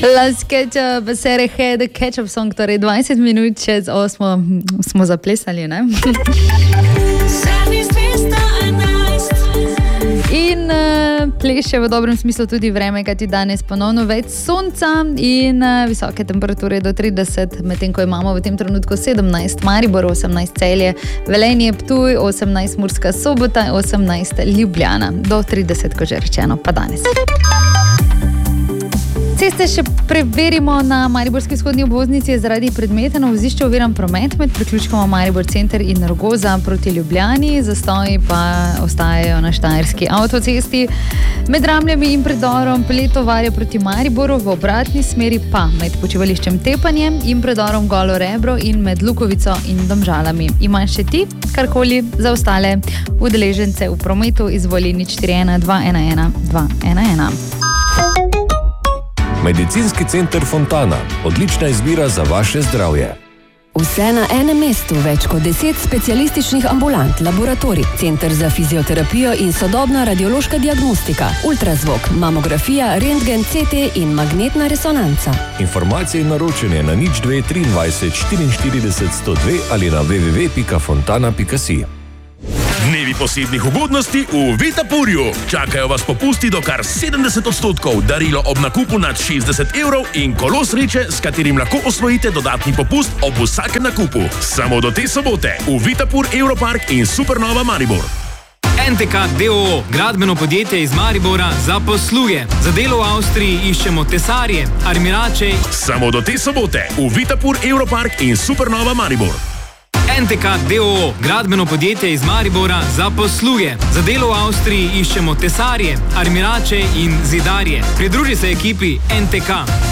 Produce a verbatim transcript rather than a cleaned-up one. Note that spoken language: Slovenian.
Las Ketchup, Sere Head, Ketchup Song, torej dvajset minut čez osmo smo zaplesali, ne? In uh, pleše v dobrem smislu tudi vreme, kajti danes ponovno več sonca in uh, visoke temperature do trideset, medtem ko imamo v tem trenutku sedemnajst Maribor, osemnajst Celje, Velenje, Ptuj, osemnajst Murska Sobota, osemnajst Ljubljana, do trideset, ko že rečeno, pa danes. Ceste še preverimo na mariborski vzhodni obvoznici zaradi predmeta na vozišču oviran promet med priključkoma Maribor Center in Rogoza proti Ljubljani, zastoji pa ostajajo na Štajerski avtocesti. Med Ramljami in predorom Peletovarja proti Mariboru, v obratni smeri pa med počivališčem Tepanjem in predorom Golo Rebro in med Lukovico in Domžalami. Imaš še ti karkoli za ostale udeležence v prometu, izvoli nič štiri ena dva ena ena dva ena ena. Medicinski center Fontana. Odlična izbira za vaše zdravje. Vse na enem mestu, več kot deset specialističnih ambulant, laboratorij, center za fizioterapijo in sodobna radiološka diagnostika, ultrazvok, mamografija, rentgen, C T in magnetna resonanca. Informacije in naročanje na nič dve triindvajset štiriinštirideset sto dve ali na w w w pika fontana pika si. Dnevi posebnih ugodnosti v Vitapurju. Čakajo vas popusti do kar sedemdeset odstotkov, darilo ob nakupu nad šestdeset evrov in kolo sreče, s katerim lahko osvojite dodatni popust ob vsakem nakupu. Samo do te sobote v Vitapur, Europark in Supernova Maribor. N T K d o o, gradbeno podjetje iz Maribora, zaposluje. Za delo v Avstriji iščemo tesarje, armirače. Samo do te sobote v Vitapur, Europark in Supernova Maribor. N T K d o o, gradbeno podjetje iz Maribora, zaposluje. Za delo v Avstriji iščemo tesarje, armirače in zidarje. Pridruži se ekipi N T K.